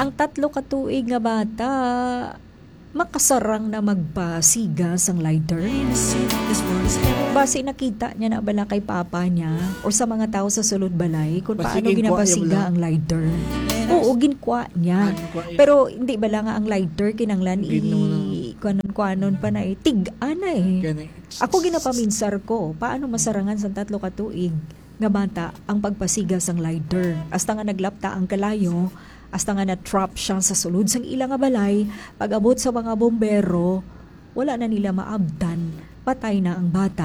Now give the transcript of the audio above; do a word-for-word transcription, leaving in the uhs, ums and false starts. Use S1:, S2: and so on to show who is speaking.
S1: Ang tatlo ka tuig nga bata, makasarang na magpasiga sang lighter. Base nakita niya na bala kay papa niya o sa mga tao sa sulod balay kung
S2: Basi
S1: paano
S2: ginkwa niya
S1: ginapasiga
S2: bala.
S1: ang lighter. Oo, ginkwa niya.
S2: Ah, ginkwa niya.
S1: Pero hindi bala nga ang lighter kinanglan i
S2: Gin naman
S1: kuanon-kuanon pa na eh. Tig-an na eh.
S2: Gani.
S1: Ako ginapaminsar ko, paano masarangan sa tatlo ka tuig nga bata ang pagpasiga sang lighter. Hasta nga naglapta ang kalayo, hasta nga na-trap siya sa sulod sang ilang nga balay, pag abot sa mga bombero, wala na nila maabdan, patay na ang bata.